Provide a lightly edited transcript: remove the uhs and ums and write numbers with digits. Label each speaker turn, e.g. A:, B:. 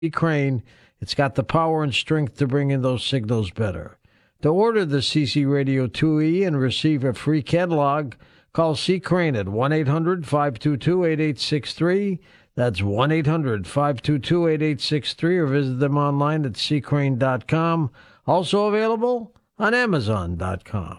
A: Crane. It's got the power and strength to bring in those signals better. To order the CC Radio 2E and receive a free catalog, call C. Crane at 1-800-522-8863. That's 1-800-522-8863, or visit them online at ccrane.com. Also available on Amazon.com.